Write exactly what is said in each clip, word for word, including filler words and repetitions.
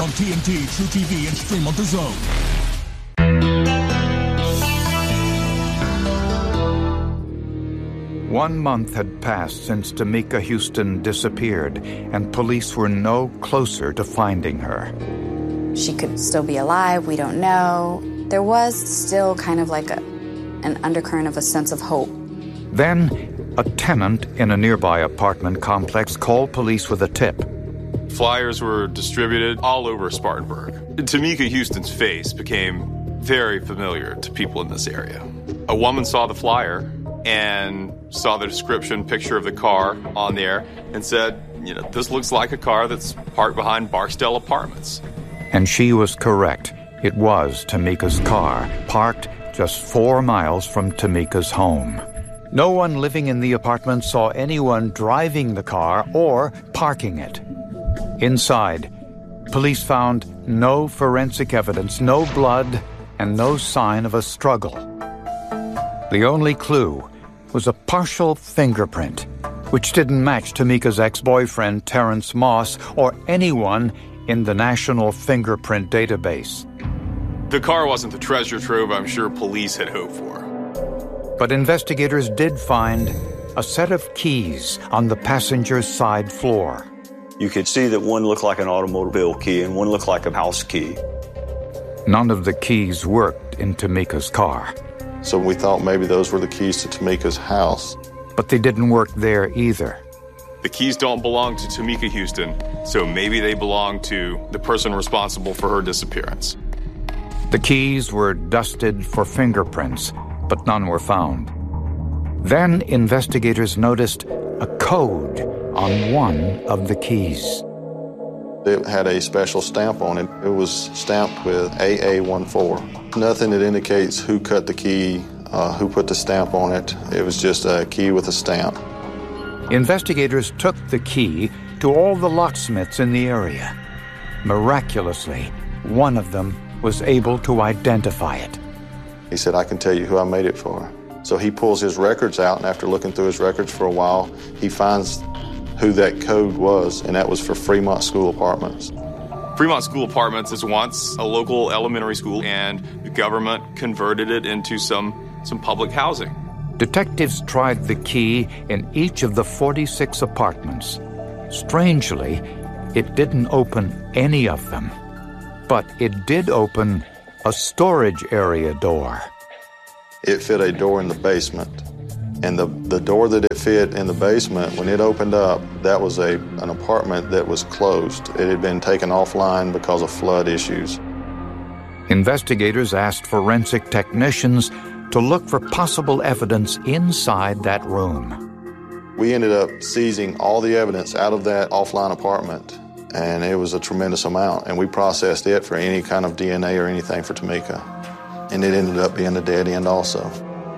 on T N T, True T V, and stream on The Zone. One month had passed since Tamika Houston disappeared, and police were no closer to finding her. She could still be alive, we don't know. There was still kind of like a, an undercurrent of a sense of hope. Then, a tenant in a nearby apartment complex called police with a tip. Flyers were distributed all over Spartanburg. Tamika Houston's face became very familiar to people in this area. A woman saw the flyer and saw the description picture of the car on there and said, you know, this looks like a car that's parked behind Barksdale Apartments. And she was correct. It was Tamika's car, parked just four miles from Tamika's home. No one living in the apartment saw anyone driving the car or parking it. Inside, police found no forensic evidence, no blood, and no sign of a struggle. The only clue was a partial fingerprint, which didn't match Tamika's ex-boyfriend, Terrence Moss, or anyone in the National Fingerprint Database. The car wasn't the treasure trove I'm sure police had hoped for. But investigators did find a set of keys on the passenger's side floor. You could see that one looked like an automobile key and one looked like a house key. None of the keys worked in Tamika's car. So we thought maybe those were the keys to Tamika's house. But they didn't work there either. The keys don't belong to Tamika Houston, so maybe they belong to the person responsible for her disappearance. The keys were dusted for fingerprints, but none were found. Then investigators noticed a code on one of the keys. It had a special stamp on it. It was stamped with A A fourteen. Nothing that indicates who cut the key, uh, who put the stamp on it. It was just a key with a stamp. Investigators took the key to all the locksmiths in the area. Miraculously, one of them was able to identify it. He said, I can tell you who I made it for. So he pulls his records out, and after looking through his records for a while, he finds who that code was, and that was for Fremont School Apartments. Fremont School Apartments is once a local elementary school, and the government converted it into some, some public housing. Detectives tried the key in each of the forty-six apartments. Strangely, it didn't open any of them. But it did open a storage area door. It fit a door in the basement. And the, the door that it fit in the basement, when it opened up, that was a an apartment that was closed. It had been taken offline because of flood issues. Investigators asked forensic technicians to look for possible evidence inside that room. We ended up seizing all the evidence out of that offline apartment, and it was a tremendous amount, and we processed it for any kind of D N A or anything for Tamika. And it ended up being a dead end also.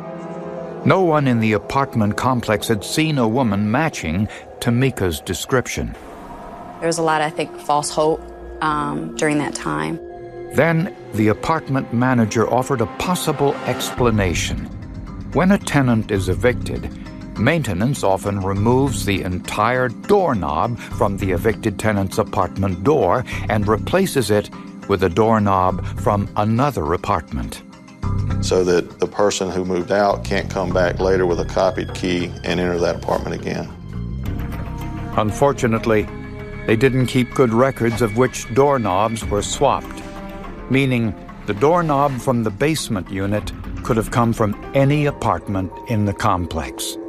No one in the apartment complex had seen a woman matching Tamika's description. There was a lot, I think, false hope um, during that time. Then the apartment manager offered a possible explanation. When a tenant is evicted, maintenance often removes the entire doorknob from the evicted tenant's apartment door and replaces it with a doorknob from another apartment. So that the person who moved out can't come back later with a copied key and enter that apartment again. Unfortunately, they didn't keep good records of which doorknobs were swapped, meaning the doorknob from the basement unit could have come from any apartment in the complex.